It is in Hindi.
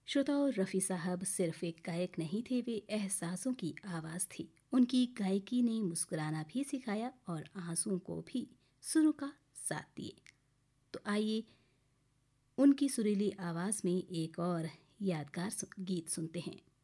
श्रोताओं, रफ़ी साहब सिर्फ एक गायक नहीं थे, वे एहसासों की आवाज़ थी। उनकी गायकी ने मुस्कुराना भी सिखाया और आंसुओं को भी सुरों का साथ दिए। तो आइए उनकी सुरीली आवाज़ में एक और यादगार गीत सुनते हैं।